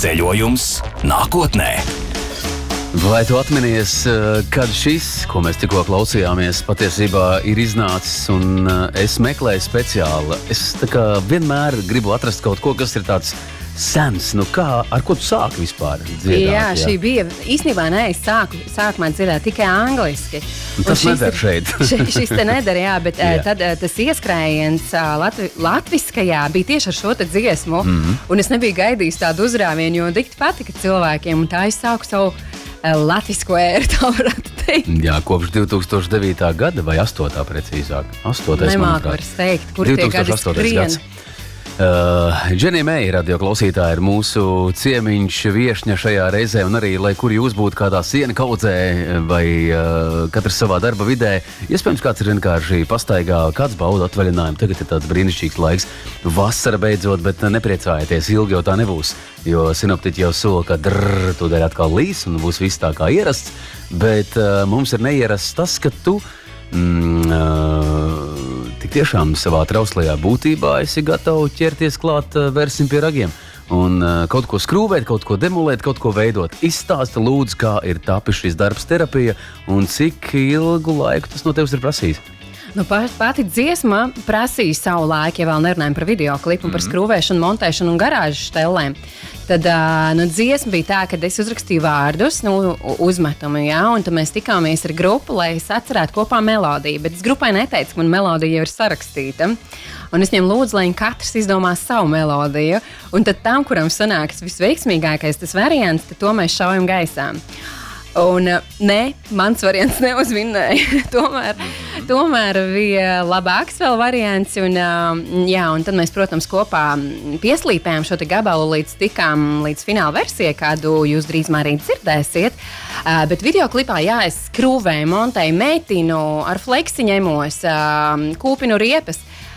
Ceļojums nākotnē. Vai tu atminies, kad šis, ko mēs tikko klausījāmies, patiesībā ir iznācis un es meklēju speciāli? Es tā kā vienmēr gribu atrast kaut ko, kas ir tāds sens. Nu kā, ar ko tu sāki vispār dziedāt? Jā, šī bija, īstenībā ne, es sākumā dziedāt tikai angliski. Tas neder šeit. Šis te neder, jā, bet tad tas ieskrējiens latviskajā bija tieši ar šo te dziesmu, un es nebiju gaidījis tādu uzrāvienu, jo dikti patika cilvēkiem, un tā es sāku savu latvisko ēru, tā varētu teikt. Jā, kopš 2009. gada vai 8. precīzāk. 8. Nemāk var teikt, kur tie gadi skrien. Dženija Meija, radio klausītāja, ir mūsu ciemiņš, viešņa šajā reizē, un arī, lai kur jūs būtu kādā siena kaudzē vai katrs savā darba vidē, iespējams, kāds ir vienkārši pastaigā, kāds bauda atvaļinājumu. Tagad ir tāds brīnišķīgs laiks, vasara beidzot, bet nepriecājieties, ilgi jau tā nebūs, jo sinoptiķi jau sola, ka tūdēļ atkal līs un būs viss tā kā ierasts, bet mums ir neierasts tas, ka tu tik tiešām savā trauslajā būtībā esi gatavs ķerties klāt, vērsim pie ragiem un kaut ko skrūvēt, kaut ko demolēt, kaut ko veidot. Izstāsti lūdzu, kā ir tapis šis darbs terapija un cik ilgu laiku tas no tevis ir prasījis? Nu, pati dziesma prasīja savu laiku, ja vēl nerunājam par videoklipu un par skrūvēšanu, montēšanu un garāžu štelēm. Tad dziesma bija tā, ka es uzrakstīju vārdus, uzmetumu, jā, un tad mēs tikāmies ar grupu, lai es atcerētu kopā melodiju. Bet es grupai neteicu, ka man melodija jau ir sarakstīta. Un es viņiem lūdzu, lai viņi katrs izdomās savu melodiju. Un tad tam, kuram sanāks visveiksmīgākais tas variants, tad to mēs šaujam gaisā. Un nē, mans variants neuzvinnēja. tomēr bija labāks vēl variants. Un, jā, un tad mēs, protams, kopā pieslīpējām šo te gabalu līdz tikām līdz fināla versijai, kādu jūs drīzumā arī dzirdēsiet. Bet videoklipā, jā, es skrūvēju, montēju, mētinu, ar fleksi ņemos, kūpinu riepas.